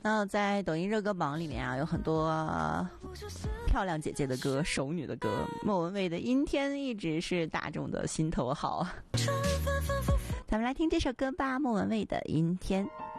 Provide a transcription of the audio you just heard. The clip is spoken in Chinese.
那在抖音热歌榜里面啊，有很多漂亮姐姐的歌、熟女的歌。莫文蔚的《阴天》一直是大众的心头好。咱们来听这首歌吧，莫文蔚的《阴天》。